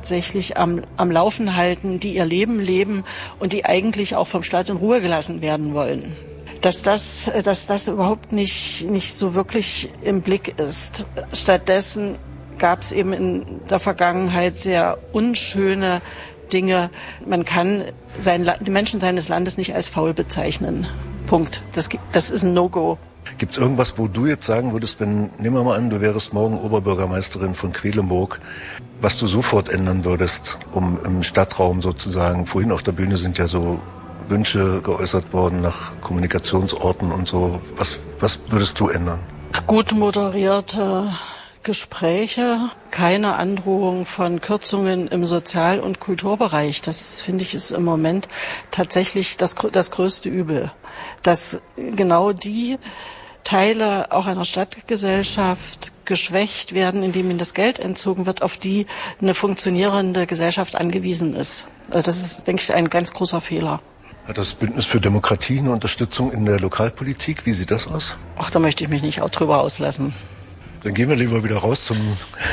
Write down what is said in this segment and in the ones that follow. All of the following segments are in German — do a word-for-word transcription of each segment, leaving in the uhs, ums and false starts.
tatsächlich am, am Laufen halten, die ihr Leben leben und die eigentlich auch vom Staat in Ruhe gelassen werden wollen. Dass das, dass das überhaupt nicht, nicht so wirklich im Blick ist. Stattdessen gab es eben in der Vergangenheit sehr unschöne Dinge. Man kann sein, die Menschen seines Landes nicht als faul bezeichnen. Punkt. Das, das ist ein No-Go. Gibt es irgendwas, wo du jetzt sagen würdest, wenn, nehmen wir mal an, du wärst morgen Oberbürgermeisterin von Quedlinburg, was du sofort ändern würdest, um im Stadtraum sozusagen, vorhin auf der Bühne sind ja so Wünsche geäußert worden nach Kommunikationsorten und so. Was, was würdest du ändern? Gut moderierte Gespräche, keine Androhung von Kürzungen im Sozial- und Kulturbereich. Das, finde ich, ist im Moment tatsächlich das, das größte Übel. Dass genau die Teile auch einer Stadtgesellschaft geschwächt werden, indem ihnen das Geld entzogen wird, auf die eine funktionierende Gesellschaft angewiesen ist. Also das ist, denke ich, ein ganz großer Fehler. Hat das Bündnis für Demokratie eine Unterstützung in der Lokalpolitik? Wie sieht das aus? Ach, da möchte ich mich nicht auch drüber auslassen. Dann gehen wir lieber wieder raus zum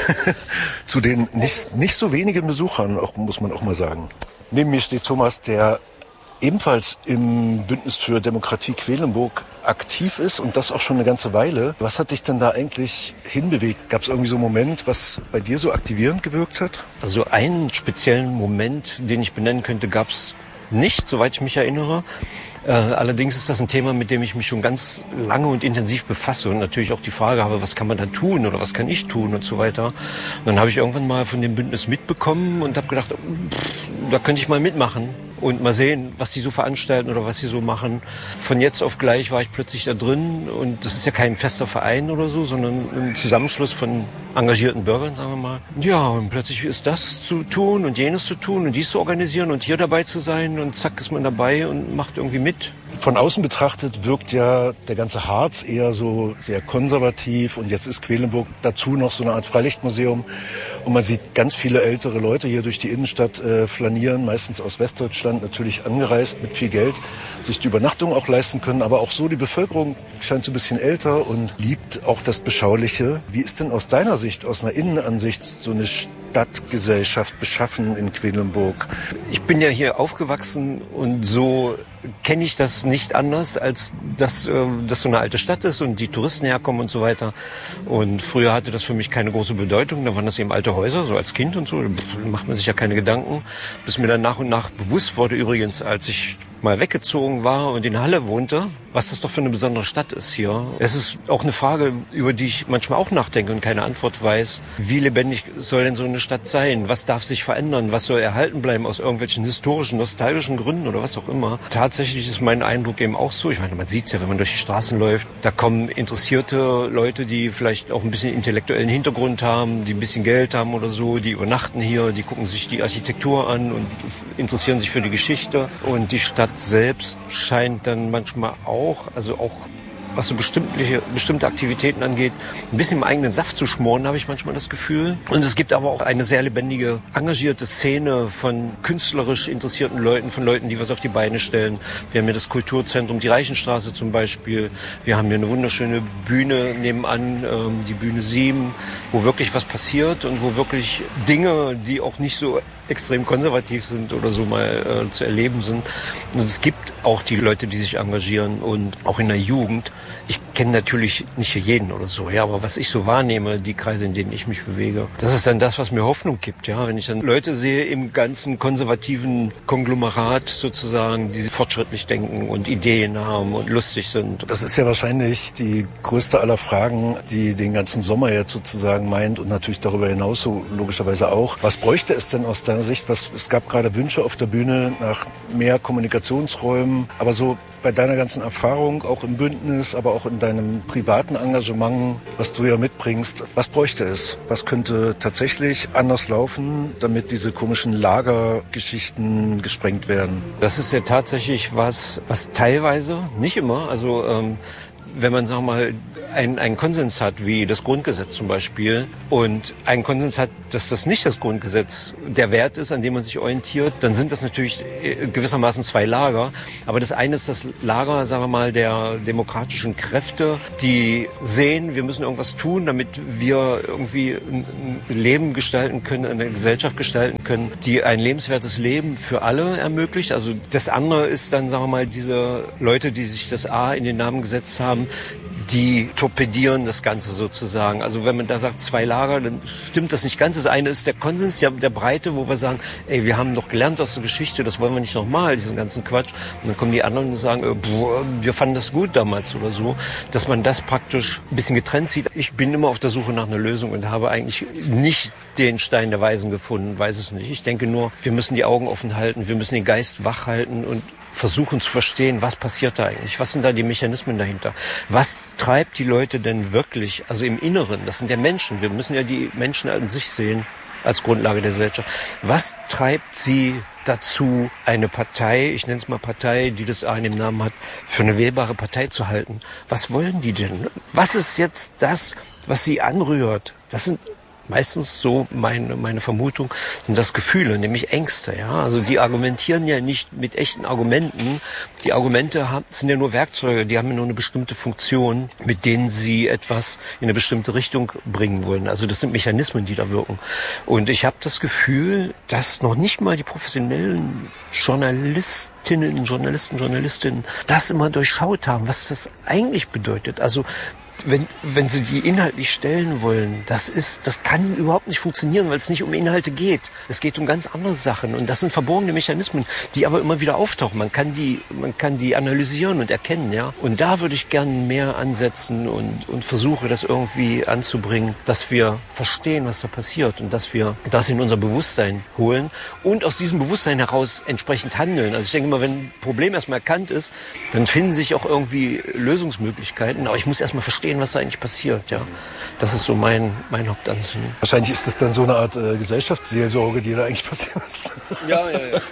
zu den nicht, nicht so wenigen Besuchern, auch, muss man auch mal sagen. Neben mir steht Thomas, der ebenfalls im Bündnis für Demokratie Quedlinburg aktiv ist und das auch schon eine ganze Weile. Was hat dich denn da eigentlich hinbewegt? Gab es irgendwie so einen Moment, was bei dir so aktivierend gewirkt hat? Also einen speziellen Moment, den ich benennen könnte, gab es nicht, soweit ich mich erinnere. Äh, allerdings ist das ein Thema, mit dem ich mich schon ganz lange und intensiv befasse und natürlich auch die Frage habe, was kann man da tun oder was kann ich tun und so weiter. Und dann habe ich irgendwann mal von dem Bündnis mitbekommen und habe gedacht, pff, da könnte ich mal mitmachen und mal sehen, was die so veranstalten oder was sie so machen. Von jetzt auf gleich war ich plötzlich da drin und das ist ja kein fester Verein oder so, sondern ein Zusammenschluss von engagierten Bürgern, sagen wir mal. Ja, und plötzlich ist das zu tun und jenes zu tun und dies zu organisieren und hier dabei zu sein und zack ist man dabei und macht irgendwie mit. Von außen betrachtet wirkt ja der ganze Harz eher so sehr konservativ und jetzt ist Quedlinburg dazu noch so eine Art Freilichtmuseum und man sieht ganz viele ältere Leute hier durch die Innenstadt äh, flanieren, meistens aus Westdeutschland, natürlich angereist mit viel Geld, sich die Übernachtung auch leisten können, aber auch so die Bevölkerung scheint so ein bisschen älter und liebt auch das Beschauliche. Wie ist denn aus deiner Sicht, aus einer Innenansicht so eine Stadtgesellschaft beschaffen in Quedlinburg? Ich bin ja hier aufgewachsen und so kenne ich das nicht anders, als dass äh, das so eine alte Stadt ist und die Touristen herkommen und so weiter. Und früher hatte das für mich keine große Bedeutung. Da waren das eben alte Häuser, so als Kind und so. Da macht man sich ja keine Gedanken. Bis mir dann nach und nach bewusst wurde, übrigens, als ich mal weggezogen war und in Halle wohnte, was das doch für eine besondere Stadt ist hier. Es ist auch eine Frage, über die ich manchmal auch nachdenke und keine Antwort weiß. Wie lebendig soll denn so eine Stadt sein? Was darf sich verändern? Was soll erhalten bleiben aus irgendwelchen historischen, nostalgischen Gründen oder was auch immer? Tatsächlich ist mein Eindruck eben auch so. Ich meine, man sieht es ja, wenn man durch die Straßen läuft. Da kommen interessierte Leute, die vielleicht auch ein bisschen intellektuellen Hintergrund haben, die ein bisschen Geld haben oder so, die übernachten hier, die gucken sich die Architektur an und interessieren sich für die Geschichte. Und die Stadt selbst scheint dann manchmal auch, also auch was so bestimmte, bestimmte Aktivitäten angeht, ein bisschen im eigenen Saft zu schmoren, habe ich manchmal das Gefühl. Und es gibt aber auch eine sehr lebendige, engagierte Szene von künstlerisch interessierten Leuten, von Leuten, die was auf die Beine stellen. Wir haben hier das Kulturzentrum, die Reichenstraße zum Beispiel. Wir haben hier eine wunderschöne Bühne nebenan, ähm, die Bühne sieben, wo wirklich was passiert und wo wirklich Dinge, die auch nicht so extrem konservativ sind oder so mal äh, zu erleben sind. Und es gibt auch die Leute, die sich engagieren und auch in der Jugend. Ich kenne natürlich nicht jeden oder so, ja, aber was ich so wahrnehme, die Kreise, in denen ich mich bewege, das ist dann das, was mir Hoffnung gibt, ja, wenn ich dann Leute sehe im ganzen konservativen Konglomerat sozusagen, die fortschrittlich denken und Ideen haben und lustig sind. Das ist ja wahrscheinlich die größte aller Fragen, die den ganzen Sommer jetzt sozusagen meint und natürlich darüber hinaus so logischerweise auch. Was bräuchte es denn aus deiner Sicht? Was, es gab gerade Wünsche auf der Bühne nach mehr Kommunikationsräumen, aber so bei deiner ganzen Erfahrung, auch im Bündnis, aber auch in deinem privaten Engagement, was du ja mitbringst, was bräuchte es? Was könnte tatsächlich anders laufen, damit diese komischen Lagergeschichten gesprengt werden? Das ist ja tatsächlich was, was teilweise, nicht immer, also ähm, wenn man, sagen wir mal, einen, einen Konsens hat, wie das Grundgesetz zum Beispiel, und einen Konsens hat, dass das nicht das Grundgesetz der Wert ist, an dem man sich orientiert, dann sind das natürlich gewissermaßen zwei Lager. Aber das eine ist das Lager, sagen wir mal, der demokratischen Kräfte, die sehen, wir müssen irgendwas tun, damit wir irgendwie ein Leben gestalten können, eine Gesellschaft gestalten können, die ein lebenswertes Leben für alle ermöglicht. Also das andere ist dann, sagen wir mal, diese Leute, die sich das A in den Namen gesetzt haben, die torpedieren das Ganze sozusagen. Also wenn man da sagt, zwei Lager, dann stimmt das nicht ganz. Das eine ist der Konsens, der, der Breite, wo wir sagen, ey, wir haben doch gelernt aus der Geschichte, das wollen wir nicht nochmal, diesen ganzen Quatsch. Und dann kommen die anderen und sagen, äh, boah, wir fanden das gut damals oder so. Dass man das praktisch ein bisschen getrennt sieht. Ich bin immer auf der Suche nach einer Lösung und habe eigentlich nicht den Stein der Weisen gefunden, weiß es nicht. Ich denke nur, wir müssen die Augen offen halten, wir müssen den Geist wach halten und versuchen zu verstehen, was passiert da eigentlich, was sind da die Mechanismen dahinter, was treibt die Leute denn wirklich, also im Inneren, das sind ja Menschen, wir müssen ja die Menschen an sich sehen als Grundlage der Gesellschaft, was treibt sie dazu, eine Partei, ich nenne es mal Partei, die das A in dem Namen hat, für eine wählbare Partei zu halten, was wollen die denn, was ist jetzt das, was sie anrührt, das sind meistens so meine, meine Vermutung, sind das Gefühle, nämlich Ängste. Ja? Also die argumentieren ja nicht mit echten Argumenten. Die Argumente haben, sind ja nur Werkzeuge, die haben ja nur eine bestimmte Funktion, mit denen sie etwas in eine bestimmte Richtung bringen wollen. Also das sind Mechanismen, die da wirken. Und ich habe das Gefühl, dass noch nicht mal die professionellen Journalistinnen, Journalisten, Journalistinnen das immer durchschaut haben, was das eigentlich bedeutet. Also Wenn, wenn sie die inhaltlich stellen wollen, das ist, das kann überhaupt nicht funktionieren, weil es nicht um Inhalte geht. Es geht um ganz andere Sachen und das sind verborgene Mechanismen, die aber immer wieder auftauchen. Man kann die, man kann die analysieren und erkennen, ja. Und da würde ich gerne mehr ansetzen und, und versuche das irgendwie anzubringen, dass wir verstehen, was da passiert und dass wir das in unser Bewusstsein holen und aus diesem Bewusstsein heraus entsprechend handeln. Also ich denke immer, wenn ein Problem erstmal erkannt ist, dann finden sich auch irgendwie Lösungsmöglichkeiten. Aber ich muss erstmal verstehen, was da eigentlich passiert, ja. Das ist so mein, mein Hauptansinnen. Wahrscheinlich ist das dann so eine Art äh, Gesellschaftsseelsorge, die da eigentlich passiert ist. Ja, ja, ja.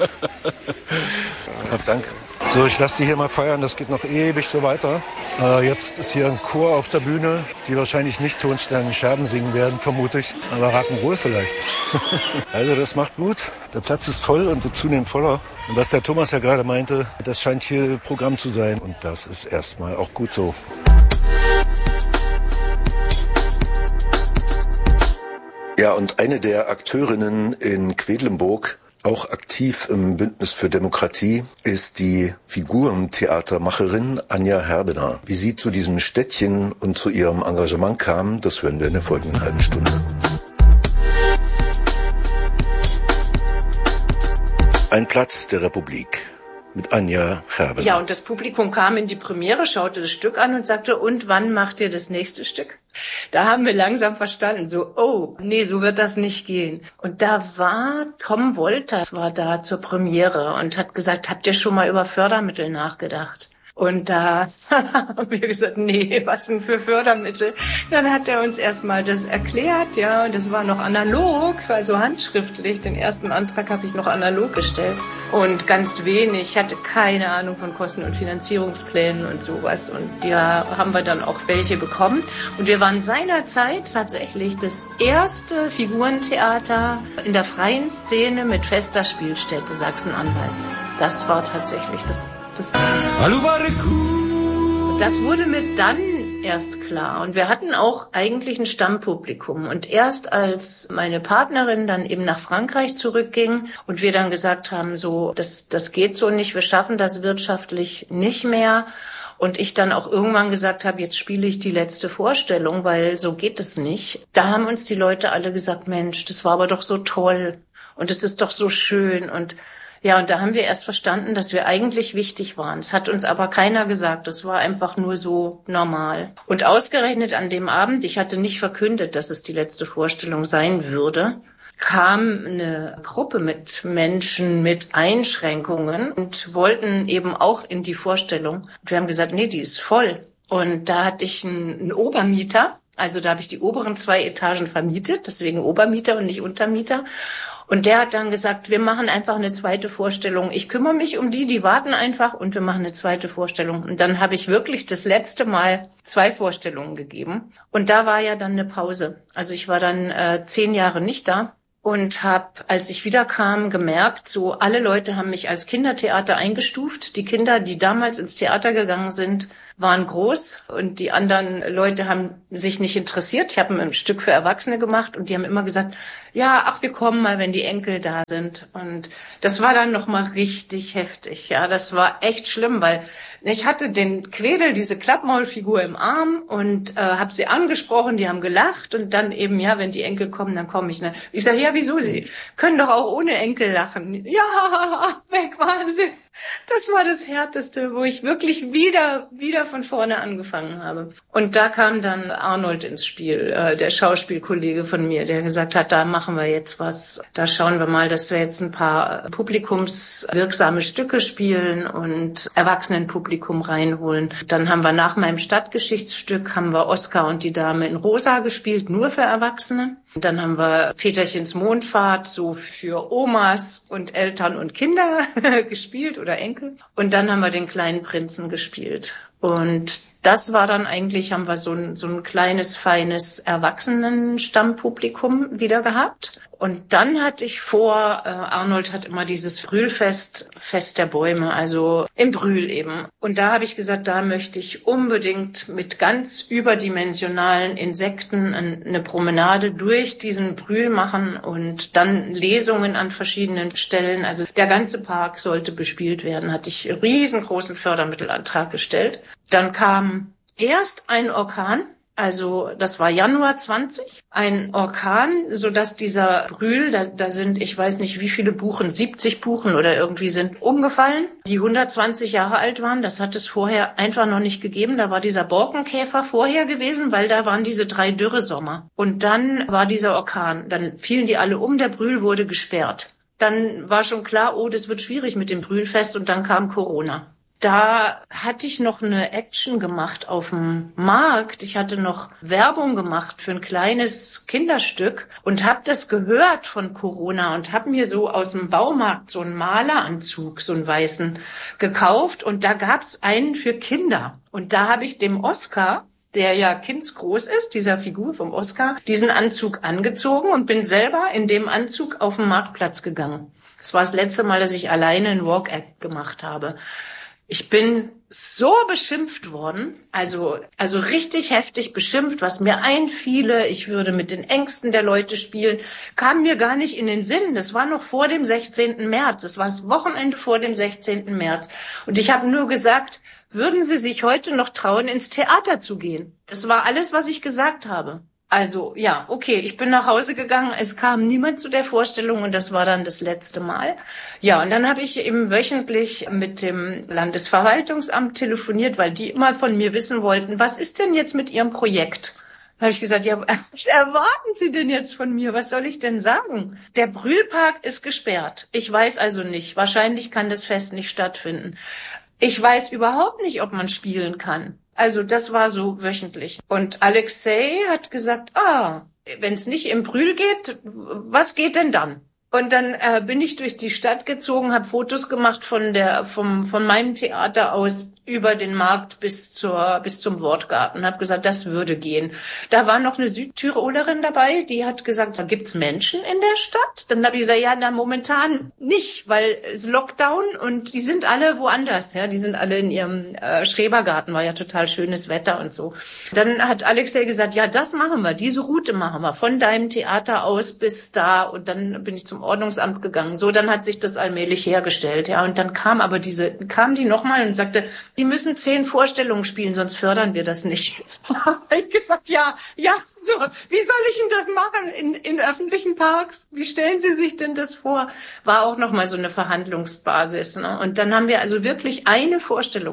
Ja, danke. So, ich lasse die hier mal feiern, das geht noch ewig so weiter. Äh, jetzt ist hier ein Chor auf der Bühne, die wahrscheinlich nicht Tonsteine Scherben singen werden, vermute ich, aber Rock'n'Roll vielleicht. Also das macht Mut, der Platz ist voll und wird zunehmend voller. Und was der Thomas ja gerade meinte, das scheint hier Programm zu sein und das ist erstmal auch gut so. Ja, und eine der Akteurinnen in Quedlinburg, auch aktiv im Bündnis für Demokratie, ist die Figurentheatermacherin Anja Herbener. Wie sie zu diesem Städtchen und zu ihrem Engagement kam, das hören wir in der folgenden halben Stunde. Ein Platz der Republik. Mit Anja Herbener. Ja, und das Publikum kam in die Premiere, schaute das Stück an und sagte, und wann macht ihr das nächste Stück? Da haben wir langsam verstanden, so, oh, nee, so wird das nicht gehen. Und da war Tom Wolters, war da zur Premiere und hat gesagt, habt ihr schon mal über Fördermittel nachgedacht? Und da haben wir gesagt, nee, was denn für Fördermittel? Dann hat er uns erstmal das erklärt, ja, und das war noch analog, also handschriftlich. Den ersten Antrag habe ich noch analog gestellt. Und ganz wenig, ich hatte keine Ahnung von Kosten- und Finanzierungsplänen und sowas. Und ja, haben wir dann auch welche bekommen. Und wir waren seinerzeit tatsächlich das erste Figurentheater in der freien Szene mit fester Spielstätte Sachsen-Anhalts. Das war tatsächlich das Das, das wurde mir dann erst klar. Und wir hatten auch eigentlich ein Stammpublikum. Und erst als meine Partnerin dann eben nach Frankreich zurückging und wir dann gesagt haben, so, das, das geht so nicht, wir schaffen das wirtschaftlich nicht mehr. Und ich dann auch irgendwann gesagt habe, jetzt spiele ich die letzte Vorstellung, weil so geht es nicht. Da haben uns die Leute alle gesagt, Mensch, das war aber doch so toll. Und es ist doch so schön. Und ja, und da haben wir erst verstanden, dass wir eigentlich wichtig waren. Es hat uns aber keiner gesagt. Das war einfach nur so normal. Und ausgerechnet an dem Abend, ich hatte nicht verkündet, dass es die letzte Vorstellung sein würde, kam eine Gruppe mit Menschen mit Einschränkungen und wollten eben auch in die Vorstellung. Und wir haben gesagt, nee, die ist voll. Und da hatte ich einen, einen Obermieter. Also da habe ich die oberen zwei Etagen vermietet, deswegen Obermieter und nicht Untermieter. Und der hat dann gesagt, wir machen einfach eine zweite Vorstellung. Ich kümmere mich um die, die warten einfach und wir machen eine zweite Vorstellung. Und dann habe ich wirklich das letzte Mal zwei Vorstellungen gegeben. Und da war ja dann eine Pause. Also ich war dann äh, zehn Jahre nicht da. Und habe, als ich wiederkam, gemerkt, so alle Leute haben mich als Kindertheater eingestuft. Die Kinder, die damals ins Theater gegangen sind, waren groß und die anderen Leute haben sich nicht interessiert. Ich habe ein Stück für Erwachsene gemacht und die haben immer gesagt, ja, ach, wir kommen mal, wenn die Enkel da sind. Und das war dann nochmal richtig heftig. Ja, das war echt schlimm, weil ich hatte den Quedel, diese Klappmaulfigur im Arm und äh, habe sie angesprochen, die haben gelacht und dann eben, ja, wenn die Enkel kommen, dann komme ich. Ne? Ich sage, ja, wieso? Sie können doch auch ohne Enkel lachen. Ja, weg waren sie. Das war das Härteste, wo ich wirklich wieder, wieder von vorne angefangen habe. Und da kam dann Arnold ins Spiel, äh, der Schauspielkollege von mir, der gesagt hat, da machen wir jetzt was. Da schauen wir mal, dass wir jetzt ein paar publikumswirksame Stücke spielen und Erwachsenenpublikum reinholen. Dann haben wir nach meinem Stadtgeschichtsstück, haben wir Oskar und die Dame in Rosa gespielt, nur für Erwachsene. Dann haben wir Peterchens Mondfahrt, so für Omas und Eltern und Kinder gespielt oder Enkel. Und dann haben wir den kleinen Prinzen gespielt. Und das war dann eigentlich, haben wir so ein, so ein kleines, feines Erwachsenenstammpublikum wieder gehabt. Und dann hatte ich vor, äh, Arnold hat immer dieses Brühlfest, Fest der Bäume, also im Brühl eben. Und da habe ich gesagt, da möchte ich unbedingt mit ganz überdimensionalen Insekten eine Promenade durch diesen Brühl machen und dann Lesungen an verschiedenen Stellen. Also der ganze Park sollte bespielt werden, hatte ich einen riesengroßen Fördermittelantrag gestellt. Dann kam erst ein Orkan. Also das war Januar zwanzig, ein Orkan, so dass dieser Brühl, da, da sind, ich weiß nicht wie viele Buchen, siebzig Buchen oder irgendwie sind umgefallen, die hundertzwanzig Jahre alt waren. Das hat es vorher einfach noch nicht gegeben. Da war dieser Borkenkäfer vorher gewesen, weil da waren diese drei Dürresommer. Und dann war dieser Orkan, dann fielen die alle um, der Brühl wurde gesperrt. Dann war schon klar, oh, das wird schwierig mit dem Brühlfest und dann kam Corona. Da hatte ich noch eine Action gemacht auf dem Markt. Ich hatte noch Werbung gemacht für ein kleines Kinderstück und habe das gehört von Corona und habe mir so aus dem Baumarkt so einen Maleranzug, so einen weißen, gekauft. Und da gab's einen für Kinder. Und da habe ich dem Oskar, der ja kindsgroß ist, dieser Figur vom Oskar, diesen Anzug angezogen und bin selber in dem Anzug auf den Marktplatz gegangen. Das war das letzte Mal, dass ich alleine einen Walk-Act gemacht habe. Ich bin so beschimpft worden, also also richtig heftig beschimpft, was mir einfiele, ich würde mit den Ängsten der Leute spielen, kam mir gar nicht in den Sinn. Das war noch vor dem sechzehnten März, das war das Wochenende vor dem sechzehnten März. Und ich habe nur gesagt, würden Sie sich heute noch trauen, ins Theater zu gehen? Das war alles, was ich gesagt habe. Also ja, okay, ich bin nach Hause gegangen, es kam niemand zu der Vorstellung und das war dann das letzte Mal. Ja, und dann habe ich eben wöchentlich mit dem Landesverwaltungsamt telefoniert, weil die immer von mir wissen wollten, was ist denn jetzt mit Ihrem Projekt? Da habe ich gesagt, ja, was erwarten Sie denn jetzt von mir? Was soll ich denn sagen? Der Brühlpark ist gesperrt. Ich weiß also nicht, wahrscheinlich kann das Fest nicht stattfinden. Ich weiß überhaupt nicht, ob man spielen kann. Also das war so wöchentlich. Und Alexei hat gesagt, ah, wenn es nicht im Brühl geht, was geht denn dann? Und dann äh, bin ich durch die Stadt gezogen, habe Fotos gemacht von der vom von meinem Theater aus über den Markt bis zur bis zum Wortgarten. Habe gesagt, das würde gehen. Da war noch eine Südtirolerin dabei, die hat gesagt, da gibt's Menschen in der Stadt. Dann habe ich gesagt, ja, na momentan nicht, weil es Lockdown und die sind alle woanders. Ja, die sind alle in ihrem äh, Schrebergarten. War ja total schönes Wetter und so. Dann hat Alexei gesagt, ja, das machen wir, diese Route machen wir von deinem Theater aus bis da. Und dann bin ich zum Ordnungsamt gegangen. So, dann hat sich das allmählich hergestellt. Ja, und dann kam aber diese, kam die nochmal und sagte, die müssen zehn Vorstellungen spielen, sonst fördern wir das nicht. Habe ich gesagt, ja, ja, so, wie soll ich denn das machen in, in öffentlichen Parks? Wie stellen Sie sich denn das vor? War auch nochmal so eine Verhandlungsbasis. Ne? Und dann haben wir also wirklich eine Vorstellung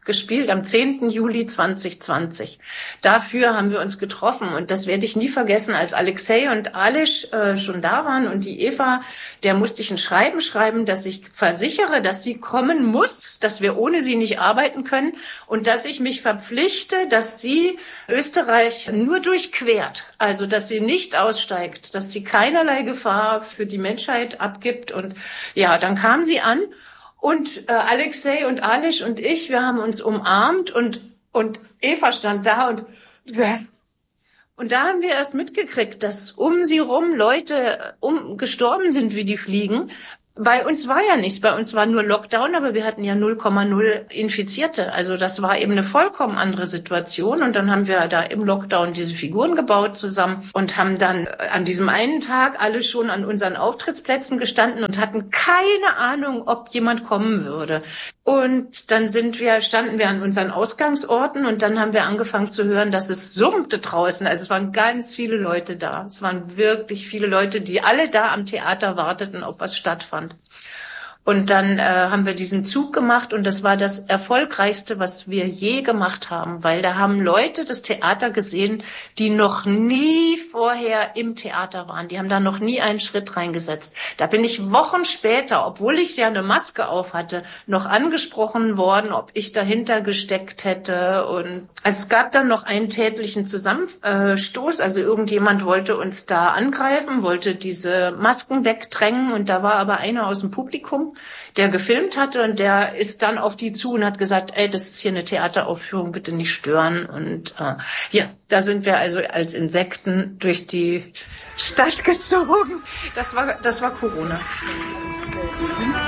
gespielt am zehnten Juli zweitausendzwanzig. Dafür haben wir uns getroffen und das werde ich nie vergessen, als Alexei und Alish äh, schon da waren und die Eva, der musste ich ein Schreiben schreiben, dass ich versichere, dass sie kommen muss, dass wir ohne sie nicht arbeiten können und dass ich mich verpflichte, dass sie Österreich nur durchquert, also dass sie nicht aussteigt, dass sie keinerlei Gefahr für die Menschheit abgibt und ja, dann kam sie an. Und äh, Alexei und Alish und ich, wir haben uns umarmt und und Eva stand da und und da haben wir erst mitgekriegt, dass um sie rum Leute um gestorben sind wie die Fliegen. Bei uns war ja nichts, bei uns war nur Lockdown, aber wir hatten ja null Komma null Infizierte. Also das war eben eine vollkommen andere Situation. Und dann haben wir da im Lockdown diese Figuren gebaut zusammen und haben dann an diesem einen Tag alle schon an unseren Auftrittsplätzen gestanden und hatten keine Ahnung, ob jemand kommen würde. Und dann sind wir, standen wir an unseren Ausgangsorten und dann haben wir angefangen zu hören, dass es summte draußen. Also es waren ganz viele Leute da. Es waren wirklich viele Leute, die alle da am Theater warteten, ob was stattfand. Und dann äh, haben wir diesen Zug gemacht und das war das Erfolgreichste, was wir je gemacht haben, weil da haben Leute das Theater gesehen, die noch nie vorher im Theater waren. Die haben da noch nie einen Schritt reingesetzt. Da bin ich Wochen später, obwohl ich ja eine Maske auf hatte, noch angesprochen worden, ob ich dahinter gesteckt hätte. Und also es gab dann noch einen tätlichen Zusammenstoß. Also irgendjemand wollte uns da angreifen, wollte diese Masken wegdrängen und da war aber einer aus dem Publikum, der gefilmt hatte und der ist dann auf die zu und hat gesagt, ey, das ist hier eine Theateraufführung, bitte nicht stören. Und äh, ja, da sind wir also als Insekten durch die Stadt gezogen. Das war, das war Corona.